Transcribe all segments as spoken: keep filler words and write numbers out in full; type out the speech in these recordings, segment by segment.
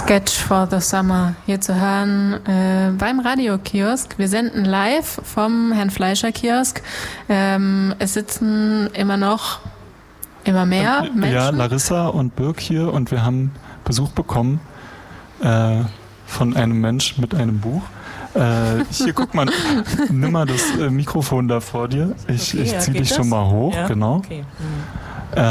Sketch for the Summer hier zu hören äh, beim Radiokiosk. Wir senden live vom Herrn Fleischer Kiosk. Ähm, es sitzen immer noch immer mehr Menschen. Ja, Larissa und Birk hier und wir haben Besuch bekommen äh, von einem Mensch mit einem Buch. Äh, hier, guck mal, nimm mal das äh, Mikrofon da vor dir. Ich, okay, ich ja, zieh dich das? schon mal hoch, ja? genau. Okay. Mhm.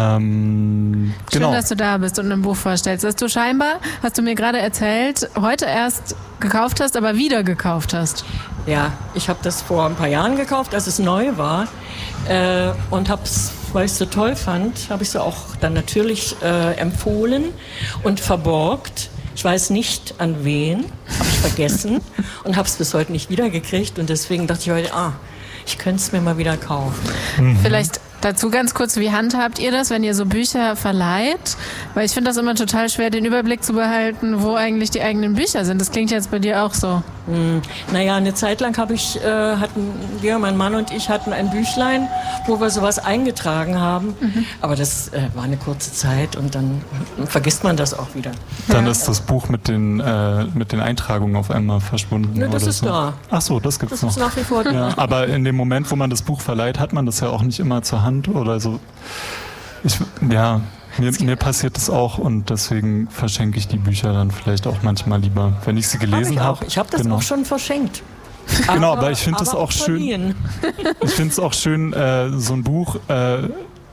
Ähm, Schön, genau. dass du da bist und ein Buch vorstellst. Dass du scheinbar, hast du mir gerade erzählt, heute erst gekauft hast, aber wieder gekauft hast. Ja, ich habe das vor ein paar Jahren gekauft, als es neu war. Äh, und habe es, weil ich es so toll fand, habe ich es auch dann natürlich äh, empfohlen und verborgt. Ich weiß nicht an wen, habe ich vergessen und habe es bis heute nicht wiedergekriegt. Und deswegen dachte ich heute, ah, ich könnte es mir mal wieder kaufen. Mhm. Vielleicht dazu ganz kurz, wie handhabt ihr das, wenn ihr so Bücher verleiht? Weil ich finde das immer total schwer, den Überblick zu behalten, wo eigentlich die eigenen Bücher sind. Das klingt jetzt bei dir auch so. Hm, naja, eine Zeit lang habe ich, äh, hatten wir, mein Mann und ich, hatten ein Büchlein, wo wir sowas eingetragen haben. Mhm. Aber das äh, war eine kurze Zeit und dann vergisst man das auch wieder. Dann ja. ist das Buch mit den, äh, mit den Eintragungen auf einmal verschwunden. Nö, das oder ist so. da. Ach so, das gibt's Das noch. ist nach wie vor da. Ja, aber in dem Moment, wo man das Buch verleiht, hat man das ja auch nicht immer zur Hand oder so. Ich, ja, mir, mir passiert das auch und deswegen verschenke ich die Bücher dann vielleicht auch manchmal lieber, wenn ich sie gelesen habe. Hab ich ich habe das genau. auch schon verschenkt. Genau, aber ich finde aber es auch schön. verliehen. Ich finde es auch schön, äh, so ein Buch, äh,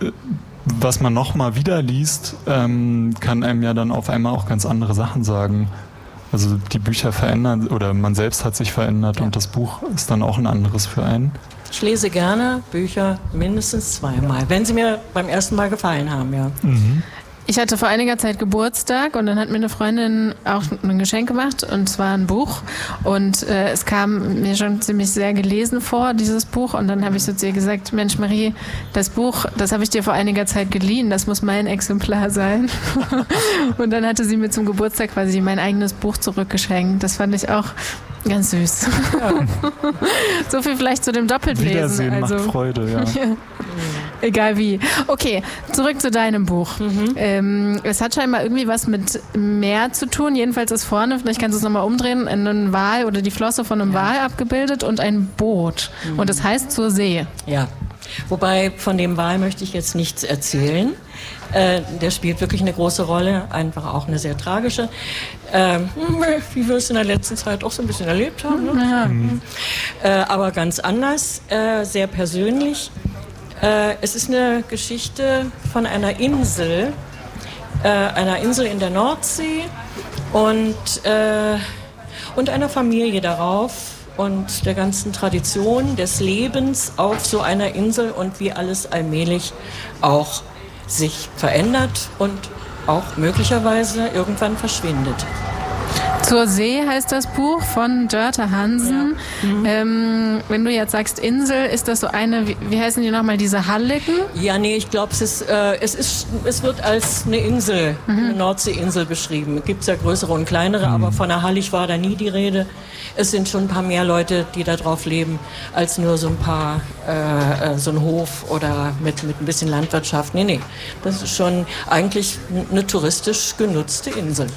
was man nochmal wieder liest, ähm, kann einem ja dann auf einmal auch ganz andere Sachen sagen. Also die Bücher verändern oder man selbst hat sich verändert Ja. und das Buch ist dann auch ein anderes für einen. Ich lese gerne Bücher mindestens zweimal, wenn sie mir beim ersten Mal gefallen haben, ja. Mhm. Ich hatte vor einiger Zeit Geburtstag und dann hat mir eine Freundin auch ein Geschenk gemacht und zwar ein Buch und äh, es kam mir schon ziemlich sehr gelesen vor, dieses Buch, und dann habe ich so zu ihr gesagt, Mensch Marie, das Buch, das habe ich dir vor einiger Zeit geliehen, das muss mein Exemplar sein. Und dann hatte sie mir zum Geburtstag quasi mein eigenes Buch zurückgeschenkt. Das fand ich auch ganz süß. Ja. So viel vielleicht zu dem Doppeltlesen. Wiedersehen also, macht Freude, ja. egal wie. Okay, zurück zu deinem Buch. Mhm. Ähm, es hat scheinbar irgendwie was mit Meer zu tun. Jedenfalls ist vorne, vielleicht kannst du es nochmal umdrehen, ein Wal oder die Flosse von einem Ja. Wal abgebildet und ein Boot. Mhm. Und es heißt zur See. Ja, wobei von dem Wal möchte ich jetzt nichts erzählen. Äh, der spielt wirklich eine große Rolle, einfach auch eine sehr tragische. Ähm, wie wir es in der letzten Zeit auch so ein bisschen erlebt haben. Ne? Ja. Mhm. Äh, aber ganz anders, äh, sehr persönlich. Äh, es ist eine Geschichte von einer Insel, äh, einer Insel in der Nordsee und, äh, und einer Familie darauf und der ganzen Tradition des Lebens auf so einer Insel und wie alles allmählich auch sich verändert und auch möglicherweise irgendwann verschwindet. Zur See heißt das Buch von Dörte Hansen. Ja. Mhm. Ähm, wenn du jetzt sagst Insel, ist das so eine, wie, wie heißen die nochmal, diese Halligen? Ja, nee, ich glaube, es ist, äh, es ist, es wird als eine Insel, mhm. eine Nordseeinsel beschrieben. Es gibt ja größere und kleinere, mhm. aber von einer Hallig war da nie die Rede. Es sind schon ein paar mehr Leute, die da drauf leben, als nur so ein paar, äh, so ein Hof oder mit, mit ein bisschen Landwirtschaft. Nee, nee, das ist schon eigentlich eine touristisch genutzte Insel.